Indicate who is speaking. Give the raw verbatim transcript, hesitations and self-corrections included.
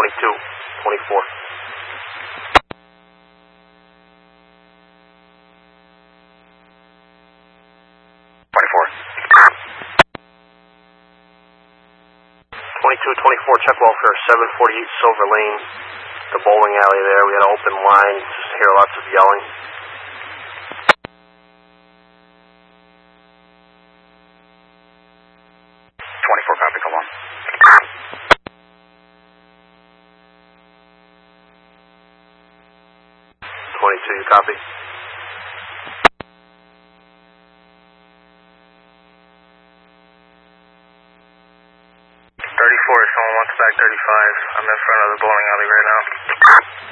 Speaker 1: twenty-two twenty-four. twenty-four. twenty-two twenty-four, check welfare, seven forty-eight Silver Lane, the bowling alley there. We had an open line, just hear lots of yelling. twenty-four, copy, come on. twenty-two, you copy?
Speaker 2: thirty-four, someone wants back thirty-five. I'm in front of the bowling alley right now.